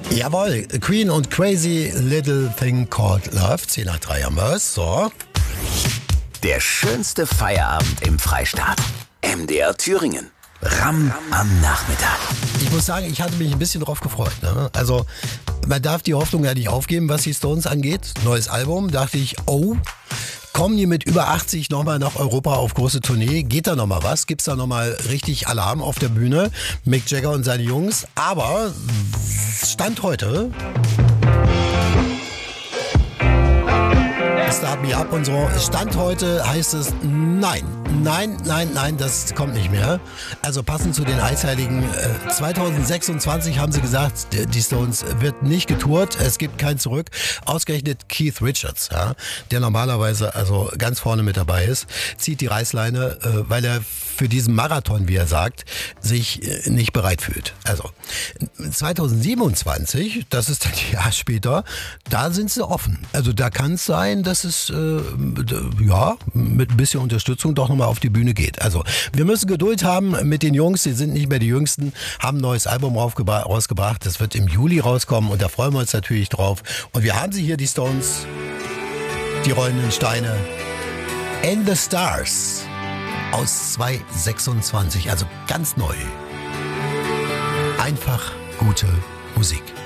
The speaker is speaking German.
Jawohl, Queen und Crazy Little Thing Called Love. 10 nach 3 haben wir es. So. Der schönste Feierabend im Freistaat. MDR Thüringen. Ram am Nachmittag. Ich muss sagen, ich hatte mich ein bisschen drauf gefreut. Ne? Also, man darf die Hoffnung ja nicht aufgeben, was die Stones angeht. Neues Album, dachte ich, kommen die mit über 80 nochmal nach Europa auf große Tournee? Geht da nochmal was? Gibt's da nochmal richtig Alarm auf der Bühne? Mick Jagger und seine Jungs. Aber Stand heute... Start Me Up und so. Stand heute heißt es nein, das kommt nicht mehr. Also passend zu den Eisheiligen 2026 haben sie gesagt, die Stones wird nicht getourt, es gibt kein Zurück. Ausgerechnet Keith Richards, ja, der normalerweise also ganz vorne mit dabei ist, zieht die Reißleine, weil er für diesen Marathon, wie er sagt, sich nicht bereit fühlt. Also 2027, das ist dann ein Jahr später, da sind sie offen. Also da kann es sein, dass es mit ein bisschen Unterstützung doch nochmal auf die Bühne geht. Also wir müssen Geduld haben mit den Jungs, die sind nicht mehr die Jüngsten, haben ein neues Album rausgebracht, das wird im Juli rauskommen und da freuen wir uns natürlich drauf. Und wir haben sie hier, die Stones, die rollenden Steine, And the Stars aus 2026, also ganz neu. Einfach gute Musik.